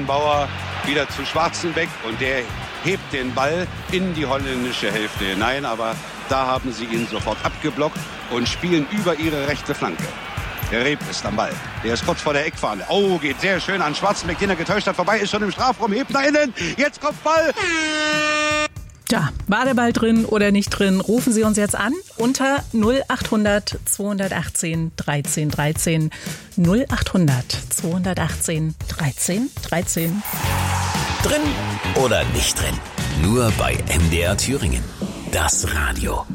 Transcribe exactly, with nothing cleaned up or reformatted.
Beckenbauer wieder zu Schwarzenbeck und der hebt den Ball in die holländische Hälfte hinein, aber da haben sie ihn sofort abgeblockt und spielen über ihre rechte Flanke. Der Reeb ist am Ball. Der ist kurz vor der Eckfahne. Oh, geht sehr schön an Schwarzenbeck, den er getäuscht hat. Vorbei, ist schon im Strafraum. Hebt nach innen. Jetzt kommt Ball. Tja, war der Ball drin oder nicht drin? Rufen Sie uns jetzt an unter null achthundert zweihundertachtzehn dreizehn dreizehn. null achthundert zweihundertachtzehn dreizehn dreizehn. Drin oder nicht drin? Nur bei M D R Thüringen. Das Radio.